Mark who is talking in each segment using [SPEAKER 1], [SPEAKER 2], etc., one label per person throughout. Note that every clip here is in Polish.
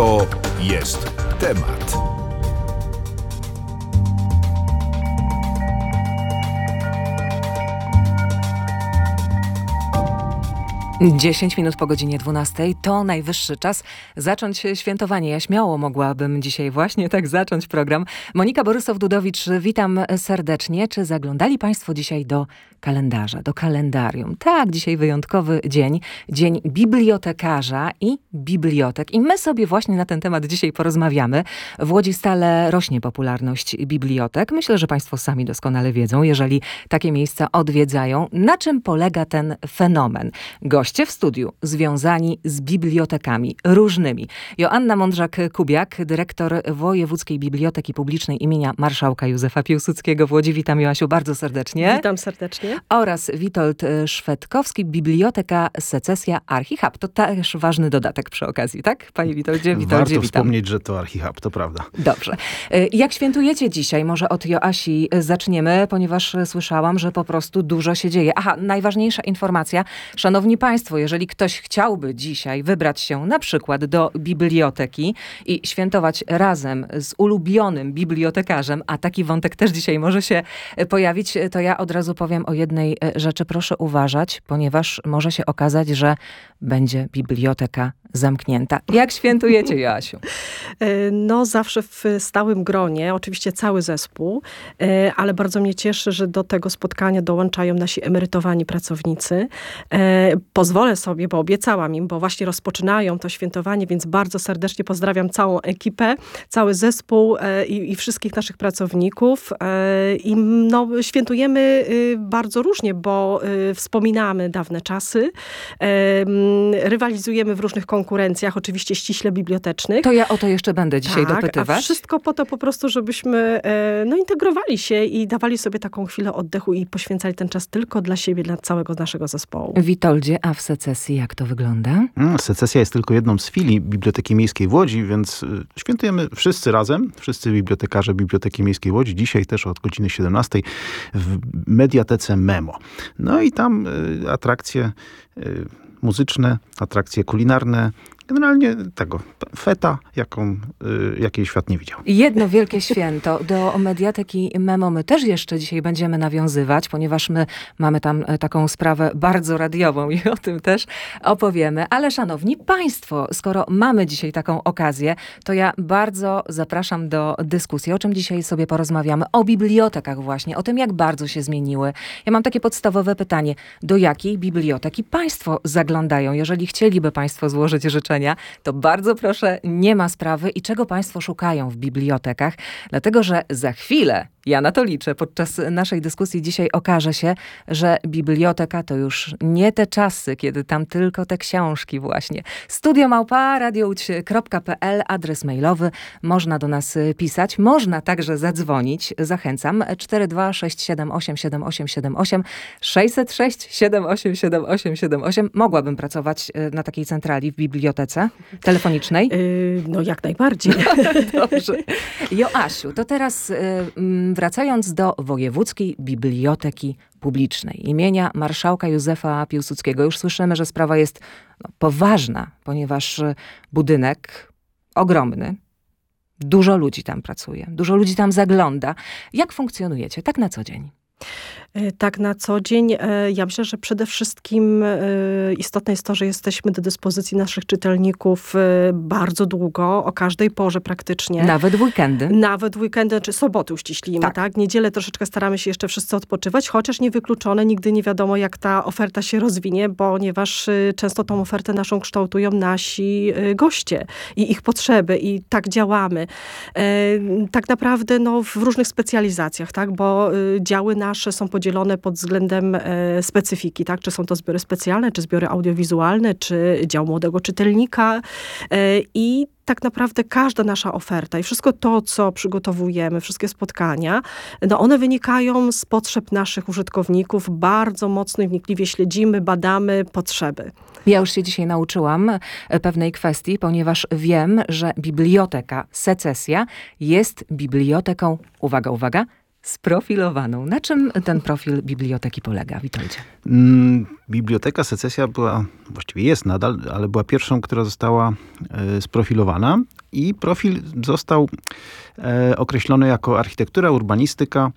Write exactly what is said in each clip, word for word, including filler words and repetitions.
[SPEAKER 1] To jest temat.
[SPEAKER 2] dziesięć minut po godzinie dwunastej to najwyższy czas zacząć świętowanie. Ja śmiało mogłabym dzisiaj właśnie tak zacząć program. Monika Borysow-Dudowicz, witam serdecznie. Czy zaglądali Państwo dzisiaj do kalendarza, do kalendarium? Tak, dzisiaj wyjątkowy dzień, dzień bibliotekarza i bibliotek. I my sobie właśnie na ten temat dzisiaj porozmawiamy. W Łodzi stale rośnie popularność bibliotek. Myślę, że Państwo sami doskonale wiedzą, jeżeli takie miejsca odwiedzają, na czym polega ten fenomen. Gość w studiu związani z bibliotekami różnymi. Joanna Mądrzak-Kubiak, dyrektor Wojewódzkiej Biblioteki Publicznej imienia Marszałka Józefa Piłsudskiego w Łodzi. Witam, Joasiu, bardzo serdecznie.
[SPEAKER 3] Witam serdecznie.
[SPEAKER 2] Oraz Witold Szwedkowski, Biblioteka Secesja ArchiHub. To też ważny dodatek przy okazji, tak? Panie Witoldzie, Witoldzie,
[SPEAKER 4] Warto
[SPEAKER 2] witam.
[SPEAKER 4] wspomnieć, że to ArchiHub, to prawda.
[SPEAKER 2] Dobrze. Jak świętujecie dzisiaj? Może od Joasi zaczniemy, ponieważ słyszałam, że po prostu dużo się dzieje. Aha, najważniejsza informacja. Szanowni Państwo, jeżeli ktoś chciałby dzisiaj wybrać się na przykład do biblioteki i świętować razem z ulubionym bibliotekarzem, a taki wątek też dzisiaj może się pojawić, to ja od razu powiem o jednej rzeczy. Proszę uważać, ponieważ może się okazać, że będzie biblioteka zamknięta. Jak świętujecie, Joasiu?
[SPEAKER 3] No zawsze w stałym gronie, oczywiście cały zespół, ale bardzo mnie cieszy, że do tego spotkania dołączają nasi emerytowani pracownicy. Pozwolę sobie, bo obiecałam im, bo właśnie rozpoczynają to świętowanie, więc bardzo serdecznie pozdrawiam całą ekipę, cały zespół i, i wszystkich naszych pracowników. I no, świętujemy bardzo różnie, bo wspominamy dawne czasy, rywalizujemy w różnych konkurencjach, oczywiście ściśle bibliotecznych.
[SPEAKER 2] To ja o to jeszcze będę dzisiaj
[SPEAKER 3] tak,
[SPEAKER 2] dopytywać.
[SPEAKER 3] A wszystko po to po prostu, żebyśmy no, integrowali się i dawali sobie taką chwilę oddechu i poświęcali ten czas tylko dla siebie, dla całego naszego zespołu.
[SPEAKER 2] Witoldzie, a w secesji jak to wygląda?
[SPEAKER 4] Secesja jest tylko jedną z filii Biblioteki Miejskiej w Łodzi, więc świętujemy wszyscy razem, wszyscy bibliotekarze Biblioteki Miejskiej w Łodzi, dzisiaj też od godziny siedemnastej w Mediatece Memo. No i tam y, atrakcje y, muzyczne, atrakcje kulinarne, generalnie tego, feta, jaką, y, jakiej świat nie widział.
[SPEAKER 2] Jedno wielkie święto. Do Mediateki Memo my też jeszcze dzisiaj będziemy nawiązywać, ponieważ my mamy tam taką sprawę bardzo radiową i o tym też opowiemy. Ale szanowni Państwo, skoro mamy dzisiaj taką okazję, to ja bardzo zapraszam do dyskusji, o czym dzisiaj sobie porozmawiamy. O bibliotekach właśnie, o tym, jak bardzo się zmieniły. Ja mam takie podstawowe pytanie. Do jakiej biblioteki Państwo zaglądają? Jeżeli chcieliby Państwo złożyć życzenia, to bardzo proszę, nie ma sprawy. I czego Państwo szukają w bibliotekach? Dlatego, że za chwilę, ja na to liczę, podczas naszej dyskusji dzisiaj okaże się, że biblioteka to już nie te czasy, kiedy tam tylko te książki właśnie. Studio małpa radiowódź kropka pe el, adres mailowy. Można do nas pisać, można także zadzwonić. Zachęcam. cztery dwa sześć siedem osiem siedem osiem siedem osiem sześć zero sześć siedem osiem siedem osiem siedem osiem. Mogłabym pracować na takiej centrali w bibliotece telefonicznej?
[SPEAKER 3] Yy, no jak najbardziej.
[SPEAKER 2] Dobrze. Joasiu, to teraz y, wracając do Wojewódzkiej Biblioteki Publicznej imienia Marszałka Józefa Piłsudskiego. Już słyszymy, że sprawa jest no, poważna, ponieważ budynek ogromny, dużo ludzi tam pracuje, dużo ludzi tam zagląda. Jak funkcjonujecie tak na co dzień?
[SPEAKER 3] Tak na co dzień. Ja myślę, że przede wszystkim istotne jest to, że jesteśmy do dyspozycji naszych czytelników bardzo długo, o każdej porze praktycznie.
[SPEAKER 2] Nawet w weekendy.
[SPEAKER 3] Nawet w weekendy, czy soboty uściślimy, tak. tak? Niedzielę troszeczkę staramy się jeszcze wszyscy odpoczywać, chociaż niewykluczone, nigdy nie wiadomo, jak ta oferta się rozwinie, ponieważ często tą ofertę naszą kształtują nasi goście i ich potrzeby i tak działamy. Tak naprawdę no, w różnych specjalizacjach, tak? Bo działy nasze są podzielone pod względem e, specyfiki, tak? Czy są to zbiory specjalne, czy zbiory audiowizualne, czy dział młodego czytelnika e, i tak naprawdę każda nasza oferta i wszystko to, co przygotowujemy, wszystkie spotkania, no one wynikają z potrzeb naszych użytkowników. Bardzo mocno i wnikliwie śledzimy, badamy potrzeby.
[SPEAKER 2] Ja już się dzisiaj nauczyłam pewnej kwestii, ponieważ wiem, że biblioteka Secesja jest biblioteką, uwaga, uwaga, Sprofilowaną. Na czym ten profil biblioteki polega? Witoldzie.
[SPEAKER 4] Mm, Biblioteka Secesja była, właściwie jest nadal, ale była pierwszą, która została e, sprofilowana i profil został e, określony jako architektura, urbanistyka,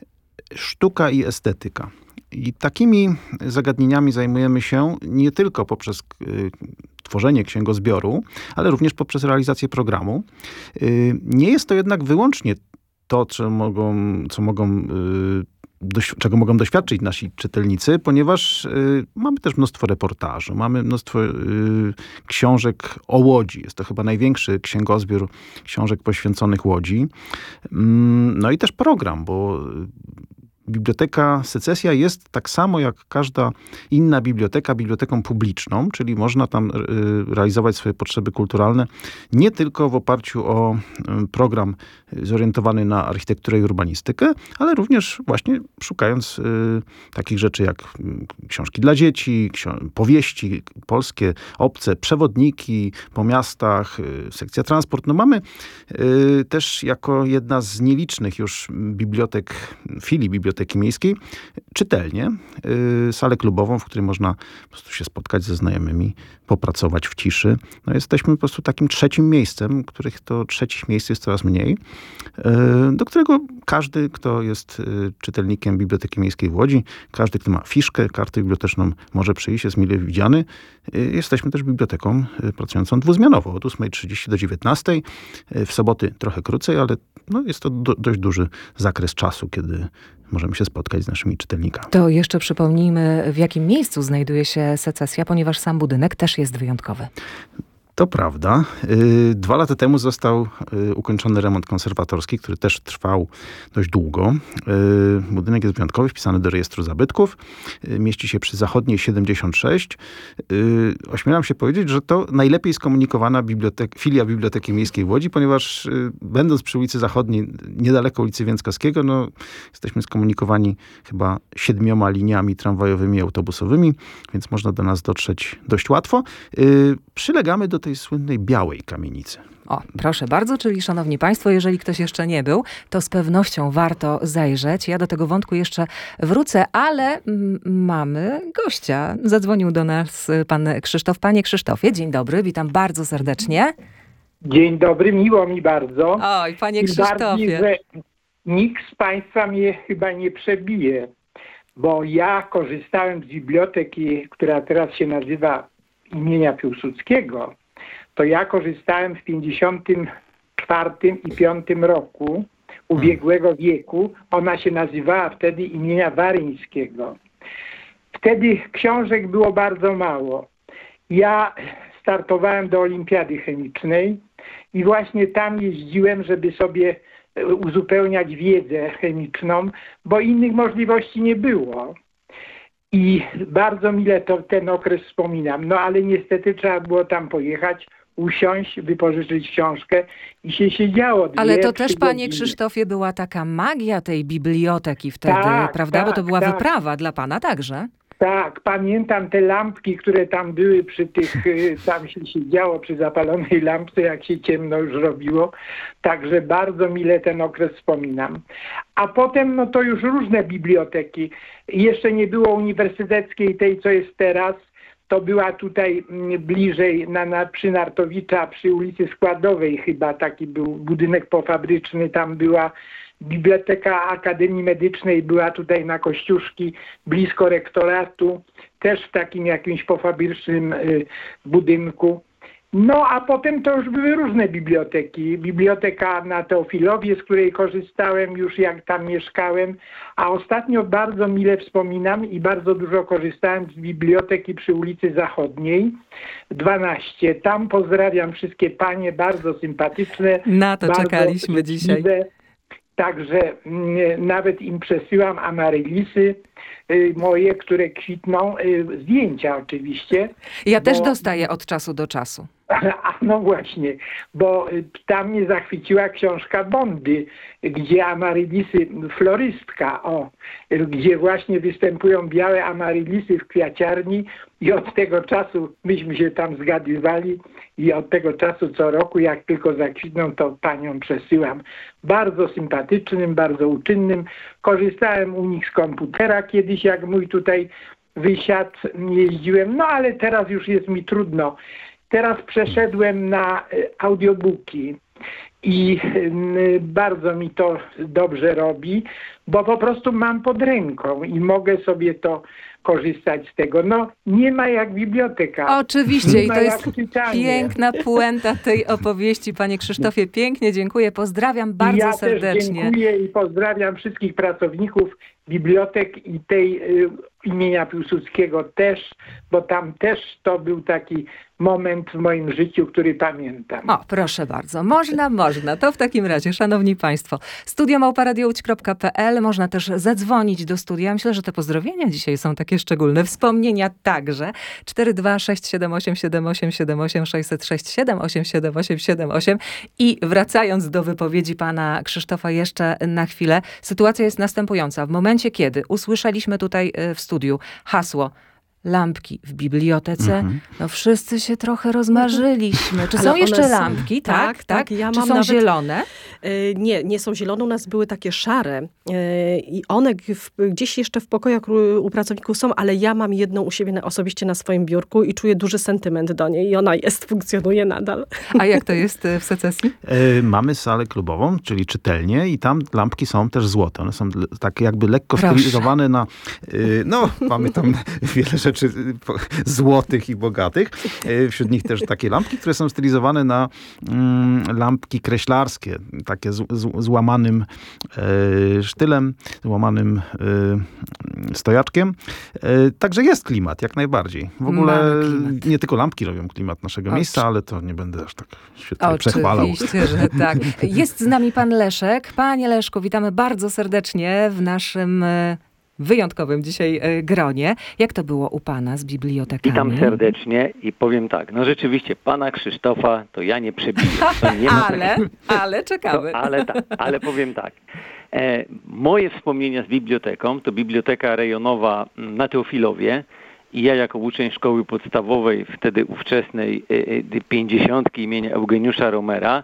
[SPEAKER 4] sztuka i estetyka. I takimi zagadnieniami zajmujemy się nie tylko poprzez y, tworzenie księgozbioru, ale również poprzez realizację programu. Y, nie jest to jednak wyłącznie to, co mogą, co mogą, y, doś- czego mogą doświadczyć nasi czytelnicy, ponieważ y, mamy też mnóstwo reportaży, mamy mnóstwo y, książek o Łodzi. Jest to chyba największy księgozbiór książek poświęconych Łodzi. Mm, no i też program, bo Biblioteka Secesja jest tak samo jak każda inna biblioteka, biblioteką publiczną, czyli można tam y, realizować swoje potrzeby kulturalne nie tylko w oparciu o y, program zorientowany na architekturę i urbanistykę, ale również właśnie szukając y, takich rzeczy jak y, książki dla dzieci, ksi- powieści polskie, obce, przewodniki po miastach, y, sekcja transport. No mamy y, też jako jedna z nielicznych już bibliotek, filii biblioteki miejskiej, czytelnię, yy, salę klubową, w której można po prostu się spotkać ze znajomymi, popracować w ciszy. No jesteśmy po prostu takim trzecim miejscem, których to trzecich miejsc jest coraz mniej, yy, do którego każdy, kto jest yy, czytelnikiem Biblioteki Miejskiej w Łodzi, każdy, kto ma fiszkę, kartę biblioteczną, może przyjść, jest mile widziany. Yy, jesteśmy też biblioteką yy, pracującą dwuzmianowo, od ósmej trzydzieści do dziewiętnastej. Yy, w soboty trochę krócej, ale no, jest to do, dość duży zakres czasu, kiedy możemy się spotkać z naszymi czytelnikami.
[SPEAKER 2] To jeszcze przypomnijmy, w jakim miejscu znajduje się Secesja, ponieważ sam budynek też jest wyjątkowy.
[SPEAKER 4] To prawda. Dwa lata temu został ukończony remont konserwatorski, który też trwał dość długo. Budynek jest wyjątkowy, wpisany do rejestru zabytków. Mieści się przy Zachodniej siedemdziesiąt sześć. Ośmielam się powiedzieć, że to najlepiej skomunikowana bibliotek- filia Biblioteki Miejskiej w Łodzi, ponieważ będąc przy ulicy Zachodniej, niedaleko ulicy Więckowskiego, no, jesteśmy skomunikowani chyba siedmioma liniami tramwajowymi i autobusowymi, więc można do nas dotrzeć dość łatwo. Przylegamy do tej tej słynnej białej kamienicy.
[SPEAKER 2] O, proszę bardzo, czyli szanowni państwo, jeżeli ktoś jeszcze nie był, to z pewnością warto zajrzeć. Ja do tego wątku jeszcze wrócę, ale m- mamy gościa. Zadzwonił do nas pan Krzysztof. Panie Krzysztofie, dzień dobry, witam bardzo serdecznie.
[SPEAKER 5] Dzień dobry, miło mi bardzo.
[SPEAKER 2] Oj, panie
[SPEAKER 5] Tym
[SPEAKER 2] Krzysztofie.
[SPEAKER 5] bardziej, że nikt z państwa mnie chyba nie przebije, bo ja korzystałem z biblioteki, która teraz się nazywa imienia Piłsudskiego. To ja korzystałem w pięćdziesiątym czwartym i piątym roku ubiegłego wieku. Ona się nazywała wtedy imienia Waryńskiego. Wtedy książek było bardzo mało. Ja startowałem do Olimpiady Chemicznej i właśnie tam jeździłem, żeby sobie uzupełniać wiedzę chemiczną, bo innych możliwości nie było. I bardzo mile to ten okres wspominam. No ale niestety trzeba było tam pojechać, usiąść, wypożyczyć książkę i się siedziało dwie,
[SPEAKER 2] Ale to też, panie
[SPEAKER 5] godziny.
[SPEAKER 2] Krzysztofie, była taka magia tej biblioteki wtedy,
[SPEAKER 5] Tak,
[SPEAKER 2] prawda?
[SPEAKER 5] tak,
[SPEAKER 2] Bo to była
[SPEAKER 5] tak.
[SPEAKER 2] wyprawa dla pana także.
[SPEAKER 5] Tak, pamiętam te lampki, które tam były przy tych, y, tam się siedziało przy zapalonej lampce, jak się ciemno już robiło. Także bardzo mile ten okres wspominam. A potem, no to już różne biblioteki. Jeszcze nie było uniwersyteckiej, tej co jest teraz. To była tutaj mm, bliżej na, na, przy Nartowicza, przy ulicy Składowej chyba taki był budynek pofabryczny. Tam była Biblioteka Akademii Medycznej, była tutaj na Kościuszki, blisko rektoratu, też w takim jakimś pofabrycznym y, budynku. No a potem to już były różne biblioteki. Biblioteka na Teofilowie, z której korzystałem już jak tam mieszkałem, a ostatnio bardzo mile wspominam i bardzo dużo korzystałem z biblioteki przy ulicy Zachodniej dwanaście. Tam pozdrawiam wszystkie panie, bardzo sympatyczne.
[SPEAKER 2] Na to
[SPEAKER 5] bardzo
[SPEAKER 2] czekaliśmy dzisiaj.
[SPEAKER 5] życzliwe. Także mm, nawet im przesyłam amarylisy y, moje, które kwitną, y, zdjęcia oczywiście.
[SPEAKER 2] Ja też
[SPEAKER 5] bo-
[SPEAKER 2] dostaję od czasu do czasu.
[SPEAKER 5] A no właśnie, bo y, tam mnie zachwyciła książka Bondy, gdzie amarylisy, florystka, o, y, gdzie właśnie występują białe amarylisy w kwiaciarni i od tego czasu myśmy się tam zgadywali i od tego czasu co roku, jak tylko zakwitną, to paniom przesyłam. Bardzo sympatycznym, bardzo uczynnym. Korzystałem u nich z komputera kiedyś, jak mój tutaj wysiadł, jeździłem, no ale teraz już jest mi trudno. Teraz przeszedłem na audiobooki i bardzo mi to dobrze robi, bo po prostu mam pod ręką i mogę sobie to korzystać z tego. No nie ma jak biblioteka.
[SPEAKER 2] Oczywiście i to jest
[SPEAKER 5] czytanie.
[SPEAKER 2] piękna puenta tej opowieści. Panie Krzysztofie, pięknie dziękuję. Pozdrawiam bardzo
[SPEAKER 5] ja
[SPEAKER 2] serdecznie.
[SPEAKER 5] Też dziękuję i pozdrawiam wszystkich pracowników bibliotek i tej y, imienia Piłsudskiego też, bo tam też to był taki moment w moim życiu, który pamiętam.
[SPEAKER 2] O, proszę bardzo. Można, można. To w takim razie, szanowni państwo, studio małpa radio łódź kropka p l. Można też zadzwonić do studia. Myślę, że te pozdrowienia dzisiaj są takie szczególne. Wspomnienia także. cztery dwa sześć siedem osiem siedem osiem siedem osiem sześć zero sześć siedem osiem siedem osiem siedem osiem. I wracając do wypowiedzi pana Krzysztofa jeszcze na chwilę, sytuacja jest następująca. W momencie, kiedy usłyszeliśmy tutaj w studiu hasło lampki w bibliotece, mhm. no wszyscy się trochę rozmarzyliśmy. Czy są jeszcze są, lampki? Tak, tak. tak. tak.
[SPEAKER 3] Ja
[SPEAKER 2] Czy
[SPEAKER 3] mam
[SPEAKER 2] są
[SPEAKER 3] nawet,
[SPEAKER 2] zielone?
[SPEAKER 3] Y, nie, nie są zielone. U nas były takie szare y, i one w, gdzieś jeszcze w pokojach u pracowników są, ale ja mam jedną u siebie na, osobiście na swoim biurku i czuję duży sentyment do niej i ona jest, funkcjonuje nadal.
[SPEAKER 2] A jak to jest w secesji?
[SPEAKER 4] Y, mamy salę klubową, czyli czytelnię i tam lampki są też złote. One są tak jakby lekko
[SPEAKER 2] Proszę.
[SPEAKER 4] stylizowane na... Y, no, mamy tam wiele rzeczy rzeczy złotych i bogatych. Wśród nich też takie lampki, które są stylizowane na mm, lampki kreślarskie, takie z, z, z łamanym e, sztylem, z łamanym e, stojaczkiem. E, także jest klimat, jak najbardziej. W ogóle nie tylko lampki robią klimat naszego Oczy. miejsca, ale to nie będę aż tak świetnie przechwalał.
[SPEAKER 2] Oczywiście, że tak. Jest z nami pan Leszek. Panie Leszku, witamy bardzo serdecznie w naszym wyjątkowym dzisiaj gronie. Jak to było u pana z bibliotekami?
[SPEAKER 6] Witam serdecznie i powiem tak, no rzeczywiście pana Krzysztofa to ja nie przebiję. To nie ma
[SPEAKER 2] ale, tak... ale czekamy.
[SPEAKER 6] To, ale tak, ale powiem tak. E, moje wspomnienia z biblioteką to biblioteka rejonowa na Teofilowie i ja jako uczeń szkoły podstawowej, wtedy ówczesnej e, pięćdziesiątki imienia Eugeniusza Romera,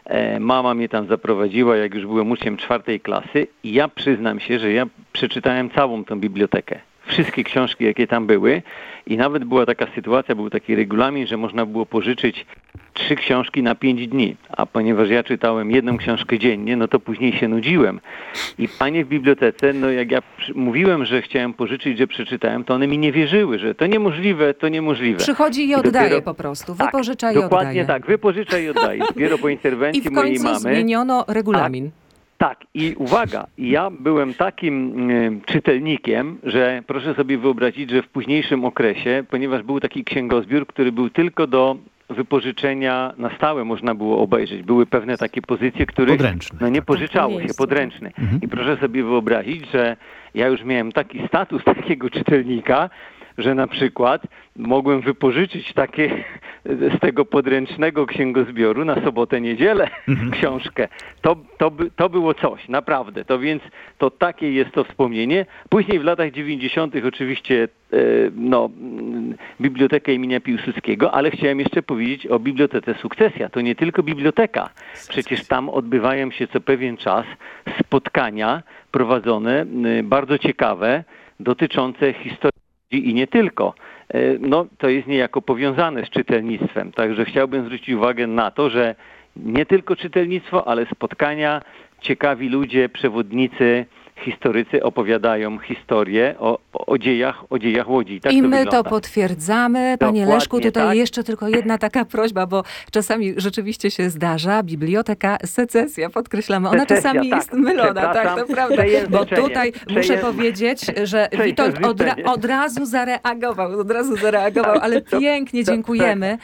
[SPEAKER 6] mama mnie tam zaprowadziła, jak już byłem uczniem czwartej klasy i ja przyznam się, że ja przeczytałem całą tą bibliotekę. Wszystkie książki, jakie tam były i nawet była taka sytuacja, był taki regulamin, że można było pożyczyć trzy książki na pięć dni, a ponieważ ja czytałem jedną książkę dziennie, no to później się nudziłem. I panie w bibliotece, no jak ja mówiłem, że chciałem pożyczyć, że przeczytałem, to one mi nie wierzyły, że to niemożliwe, to niemożliwe.
[SPEAKER 2] Przychodzi i oddaje dopiero... po prostu, wypożycza tak, i oddaje.
[SPEAKER 6] Dokładnie tak, wypożycza i oddaje. Dopiero po interwencji
[SPEAKER 2] I w końcu
[SPEAKER 6] mojej mamy...
[SPEAKER 2] zmieniono regulamin.
[SPEAKER 6] Tak, Tak, i uwaga, ja byłem takim y, czytelnikiem, że proszę sobie wyobrazić, że w późniejszym okresie, ponieważ był taki księgozbiór, który był tylko do wypożyczenia na stałe można było obejrzeć. Były pewne takie pozycje, których
[SPEAKER 4] podręczne.
[SPEAKER 6] No, nie pożyczało się, podręczne.
[SPEAKER 4] Mhm.
[SPEAKER 6] I proszę sobie wyobrazić, że ja już miałem taki status takiego czytelnika, że na przykład mogłem wypożyczyć takie z tego podręcznego księgozbioru na sobotę, niedzielę mhm. książkę. To, to, by, to było coś, naprawdę. To więc to takie jest to wspomnienie. Później w latach dziewięćdziesiątych oczywiście e, no, bibliotekę imienia Piłsudskiego, ale chciałem jeszcze powiedzieć o Bibliotece Sukcesja. To nie tylko biblioteka. Przecież tam odbywają się co pewien czas spotkania prowadzone, bardzo ciekawe, dotyczące historii i nie tylko. No, to jest niejako powiązane z czytelnictwem. Także chciałbym zwrócić uwagę na to, że nie tylko czytelnictwo, ale spotkania, ciekawi ludzie, przewodnicy, historycy opowiadają historię o, o dziejach, o dziejach Łodzi. Tak
[SPEAKER 2] I
[SPEAKER 6] to
[SPEAKER 2] my
[SPEAKER 6] wygląda.
[SPEAKER 2] to potwierdzamy. Panie
[SPEAKER 6] Dokładnie,
[SPEAKER 2] Leszku, tutaj
[SPEAKER 6] tak.
[SPEAKER 2] jeszcze tylko jedna taka prośba, bo czasami rzeczywiście się zdarza. Biblioteka Secesja, podkreślamy. Ona
[SPEAKER 6] Secesja,
[SPEAKER 2] czasami
[SPEAKER 6] tak.
[SPEAKER 2] jest mylona, tak, to prawda. Bo tutaj muszę powiedzieć, że Witold od, od razu zareagował, od razu zareagował, ale pięknie dziękujemy.